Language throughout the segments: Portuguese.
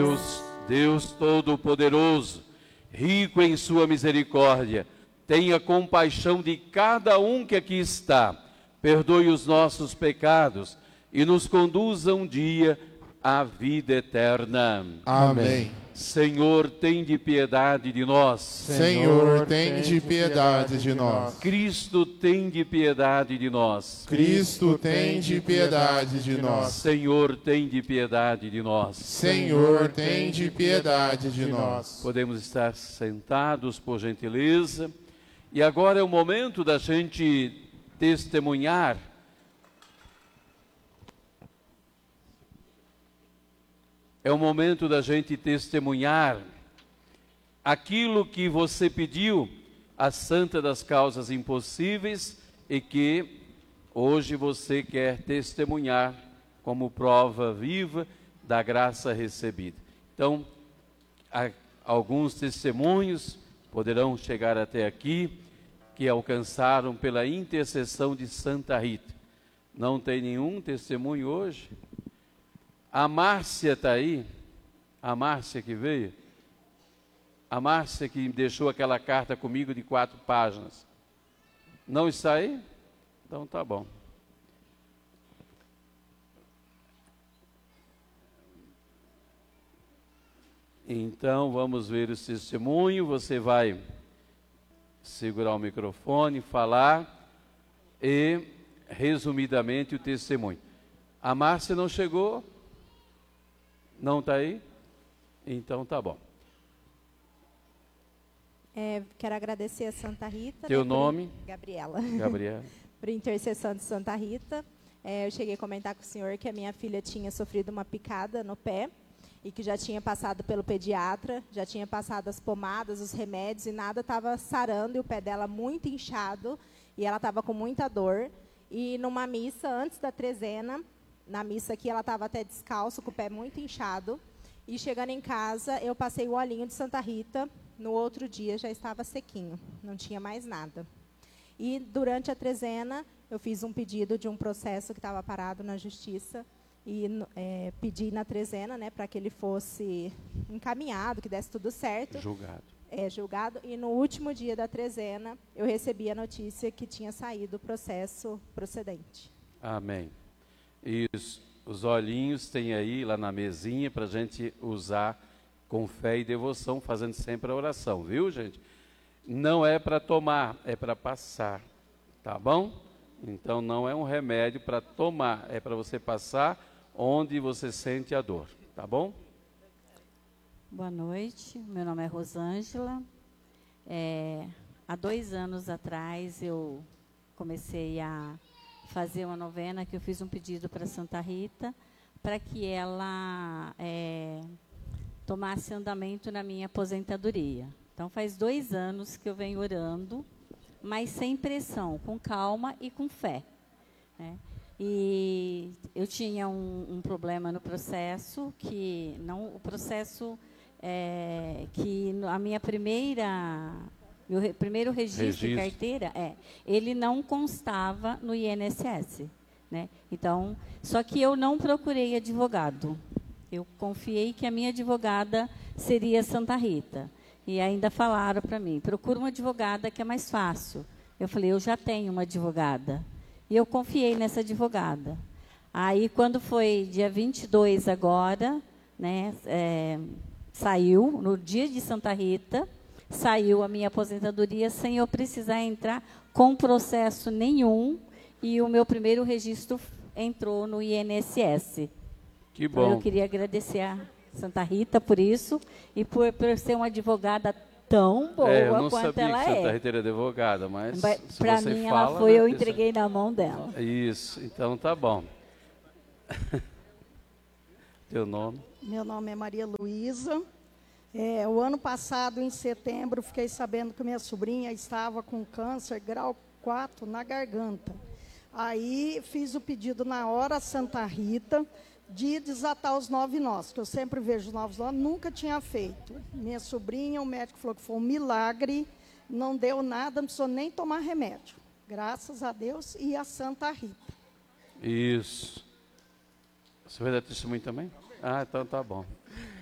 Deus Todo-Poderoso, rico em sua misericórdia, tenha compaixão de cada um que aqui está, perdoe os nossos pecados e nos conduza um dia à vida eterna. Amém. Senhor, tem de piedade de nós. Senhor, tem de piedade de nós. Cristo, tem de piedade de nós. Cristo, tem de piedade de nós. Senhor, tem de piedade de nós. Senhor, tem de piedade de nós. Podemos estar sentados, por gentileza. E agora é o momento da gente testemunhar é o momento da gente testemunhar aquilo que você pediu à Santa das Causas Impossíveis e que hoje você quer testemunhar como prova viva da graça recebida. Então, alguns testemunhos poderão chegar até aqui, que alcançaram pela intercessão de Santa Rita. Não tem nenhum testemunho hoje? A Márcia está aí? A Márcia que veio? A Márcia que deixou aquela carta comigo de 4 páginas. Não está aí? Então tá bom. Então vamos ver o testemunho. Você vai segurar o microfone, falar e resumidamente o testemunho. A Márcia não chegou? Não está aí? Então tá bom. Quero agradecer a Santa Rita. Teu nome? Gabriela. Gabriela. Por intercessão de Santa Rita. Eu cheguei a comentar com o senhor que a minha filha tinha sofrido uma picada no pé e que já tinha passado pelo pediatra, já tinha passado as pomadas, os remédios e nada estava sarando, e o pé dela muito inchado e ela estava com muita dor. E numa missa, antes da trezena, na missa aqui, ela estava até descalço, com o pé muito inchado. E chegando em casa, eu passei o olhinho de Santa Rita. No outro dia, já estava sequinho, não tinha mais nada. E durante a trezena, eu fiz um pedido de um processo que estava parado na justiça. E pedi na trezena, né, para que ele fosse encaminhado, que desse tudo certo. Julgado. Julgado. E no último dia da trezena, eu recebi a notícia que tinha saído o processo procedente. Amém. E os olhinhos tem aí lá na mesinha para a gente usar com fé e devoção, fazendo sempre a oração, viu, gente? Não é para tomar, é para passar, tá bom? Então não é um remédio para tomar, é para você passar onde você sente a dor, tá bom? Boa noite, meu nome é Rosângela. Há 2 anos atrás eu comecei a fazer uma novena, que eu fiz um pedido para Santa Rita, para que ela tomasse andamento na minha aposentadoria. Então, faz 2 anos que eu venho orando, mas sem pressão, com calma e com fé, né? E eu tinha um problema no processo, que a minha meu primeiro registro de carteira, ele não constava no INSS, né? Então, só que eu não procurei advogado. Eu confiei que a minha advogada seria Santa Rita. E ainda falaram para mim, procura uma advogada que é mais fácil. Eu falei, eu já tenho uma advogada. E eu confiei nessa advogada. Aí, quando foi dia 22 agora, né, saiu, no dia de Santa Rita, saiu a minha aposentadoria sem eu precisar entrar com processo nenhum, e o meu primeiro registro entrou no INSS. Que bom. Então, eu queria agradecer a Santa Rita por isso, e por ser uma advogada tão boa quanto ela é. Eu não sabia que Santa Rita era advogada, mas para mim ela foi, eu entreguei na mão dela. Isso, então tá bom. Teu nome? Meu nome é Maria Luísa. O ano passado, em setembro, fiquei sabendo que minha sobrinha estava com câncer grau 4 na garganta. Aí fiz o pedido na hora a Santa Rita de desatar os 9 nós, que eu sempre vejo os 9 nós, nunca tinha feito. Minha sobrinha, o médico falou que foi um milagre, não deu nada, não precisou nem tomar remédio. Graças a Deus e a Santa Rita. Isso. Você vai dar testemunho também? Ah, então tá bom.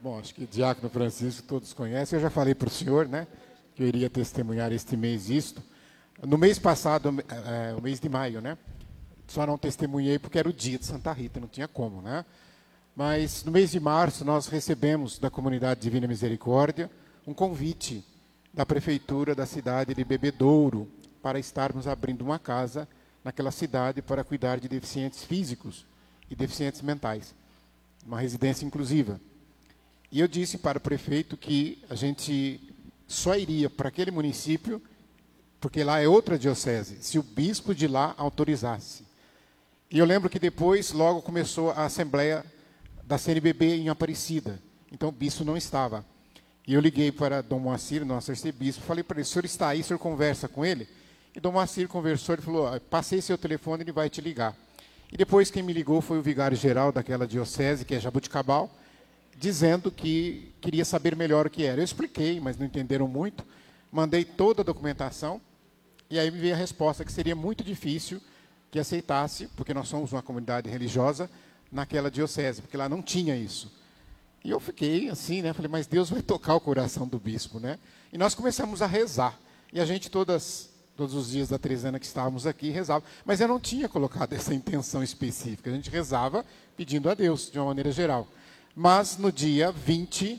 Bom, acho que Diácono Francisco todos conhecem. Eu já falei para o senhor, né, que eu iria testemunhar este mês isto. No mês passado, o mês de maio, né, só não testemunhei porque era o dia de Santa Rita, não tinha como, né. Mas no mês de março nós recebemos da Comunidade Divina Misericórdia um convite da Prefeitura da cidade de Bebedouro para estarmos abrindo uma casa naquela cidade para cuidar de deficientes físicos e deficientes mentais. Uma residência inclusiva. E eu disse para o prefeito que a gente só iria para aquele município, porque lá é outra diocese, se o bispo de lá autorizasse. E eu lembro que depois, logo começou a assembleia da CNBB em Aparecida. Então o bispo não estava. E eu liguei para Dom Moacir, nosso arcebispo, falei para ele, o senhor está aí, o senhor conversa com ele? E Dom Moacir conversou, ele falou, passei seu telefone, ele vai te ligar. E depois quem me ligou foi o vigário-geral daquela diocese, que é Jabuticabal, dizendo que queria saber melhor o que era. Eu expliquei, mas não entenderam muito. Mandei toda a documentação e aí me veio a resposta que seria muito difícil que aceitasse, porque nós somos uma comunidade religiosa, naquela diocese, porque lá não tinha isso. E eu fiquei assim, né? Falei, mas Deus vai tocar o coração do bispo, né? E nós começamos a rezar. E a gente todos os dias da trezena que estávamos aqui rezava. Mas eu não tinha colocado essa intenção específica. A gente rezava pedindo a Deus, de uma maneira geral. Mas no dia 20,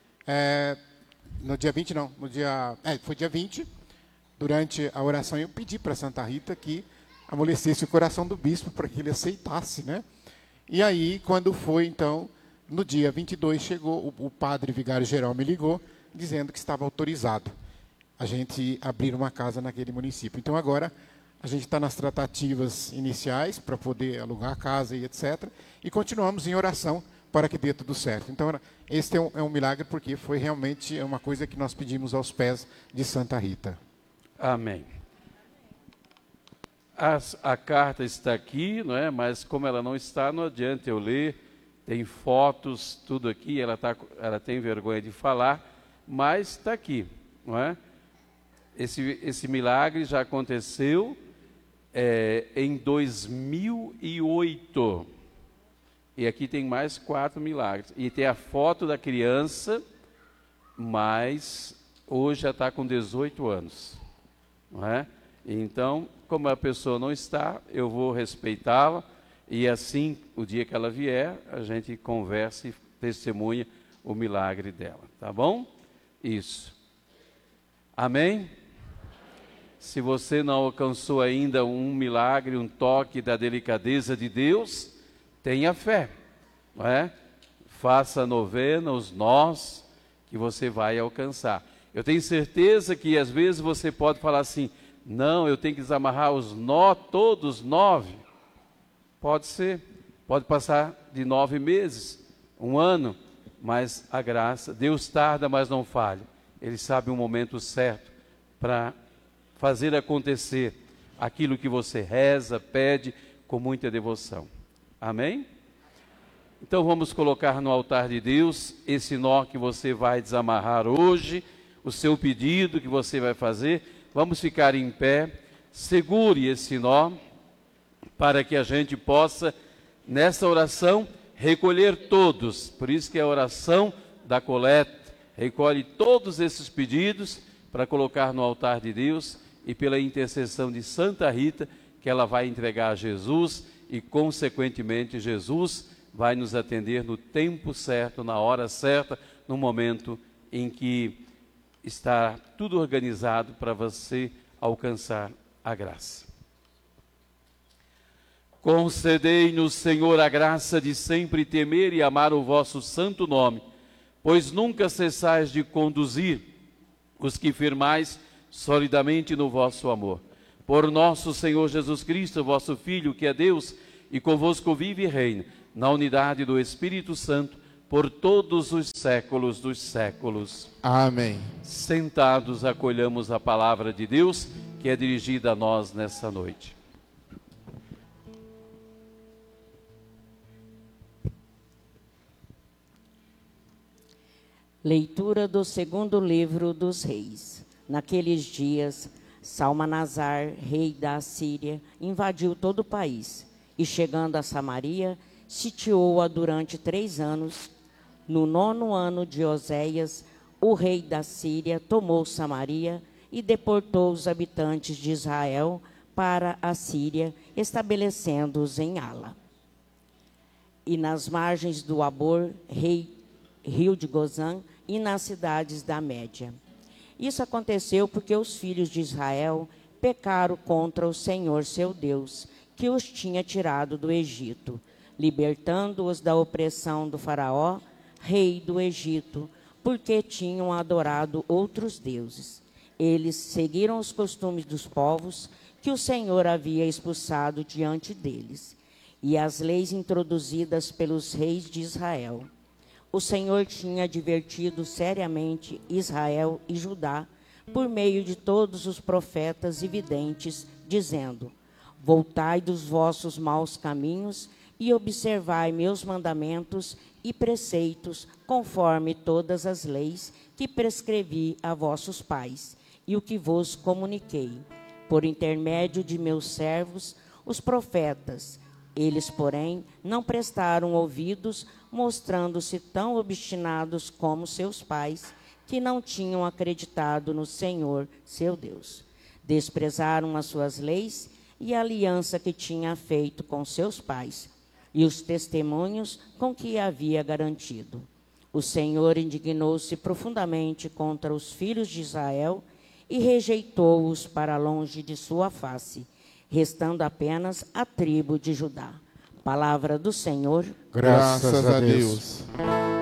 foi dia 20, durante a oração, eu pedi para Santa Rita que amolecesse o coração do bispo para que ele aceitasse, né? E aí, quando foi, então, no dia 22, chegou, o padre vigário-geral me ligou, dizendo que estava autorizado a gente abrir uma casa naquele município. Então, agora, a gente está nas tratativas iniciais para poder alugar a casa e etc. E continuamos em oração para que dê tudo certo. Então, este é um milagre porque foi realmente uma coisa que nós pedimos aos pés de Santa Rita. Amém. A carta está aqui, não é? Mas como ela não está, não adianta eu ler. Tem fotos, tudo aqui. Ela tem vergonha de falar, mas está aqui, não é? Esse milagre já aconteceu em 2008. E aqui tem mais 4 milagres. E tem a foto da criança, mas hoje já está com 18 anos. Não é? Então, como a pessoa não está, eu vou respeitá-la. E assim, o dia que ela vier, a gente conversa e testemunha o milagre dela. Tá bom? Isso. Amém? Se você não alcançou ainda um milagre, um toque da delicadeza de Deus, tenha fé, não é? Faça a novena, os nós, que você vai alcançar. Eu tenho certeza que às vezes você pode falar assim, não, eu tenho que desamarrar os todos 9. Pode ser, pode passar de 9 meses, 1 ano, mas a graça, Deus tarda, mas não falha. Ele sabe o momento certo para fazer acontecer aquilo que você reza, pede com muita devoção. Amém? Então vamos colocar no altar de Deus esse nó que você vai desamarrar hoje, o seu pedido que você vai fazer. Vamos ficar em pé, segure esse nó, para que a gente possa, nessa oração, recolher todos. Por isso que é a oração da coleta. Recolhe todos esses pedidos para colocar no altar de Deus e pela intercessão de Santa Rita, que ela vai entregar a Jesus e, consequentemente, Jesus vai nos atender no tempo certo, na hora certa, no momento em que está tudo organizado para você alcançar a graça. Concedei-nos, Senhor, a graça de sempre temer e amar o vosso santo nome, pois nunca cessais de conduzir os que firmais solidamente no vosso amor. Por nosso Senhor Jesus Cristo, vosso Filho, que é Deus, e convosco vive e reina, na unidade do Espírito Santo, por todos os séculos dos séculos. Amém. Sentados, acolhamos a palavra de Deus, que é dirigida a nós nessa noite. Leitura do segundo livro dos reis. Naqueles dias, Salmanasar, rei da Assíria, invadiu todo o país e, chegando a Samaria, sitiou-a durante 3 anos. No 9º ano de Oséias, o rei da Síria tomou Samaria e deportou os habitantes de Israel para a Síria, estabelecendo-os em Ala. E nas margens do Abor, rio de Gozã, e nas cidades da Média. Isso aconteceu porque os filhos de Israel pecaram contra o Senhor seu Deus, que os tinha tirado do Egito, libertando-os da opressão do faraó, rei do Egito, porque tinham adorado outros deuses. Eles seguiram os costumes dos povos que o Senhor havia expulsado diante deles, e as leis introduzidas pelos reis de Israel. O Senhor tinha advertido seriamente Israel e Judá por meio de todos os profetas e videntes, dizendo: voltai dos vossos maus caminhos e observai meus mandamentos e preceitos, conforme todas as leis que prescrevi a vossos pais, e o que vos comuniquei, por intermédio de meus servos, os profetas. Eles, porém, não prestaram ouvidos, mostrando-se tão obstinados como seus pais, que não tinham acreditado no Senhor, seu Deus. Desprezaram as suas leis e a aliança que tinha feito com seus pais, e os testemunhos com que havia garantido. O Senhor indignou-se profundamente contra os filhos de Israel e rejeitou-os para longe de sua face, restando apenas a tribo de Judá. Palavra do Senhor. Graças a Deus.